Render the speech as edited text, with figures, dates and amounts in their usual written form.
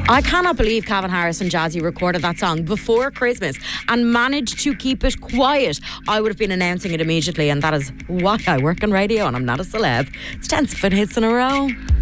I cannot believe Calvin Harris and Jazzy recorded that song before Christmas and managed to keep it quiet. I would have been announcing it immediately, and that is why I work on radio and I'm not a celeb. It's 10 hits in a row.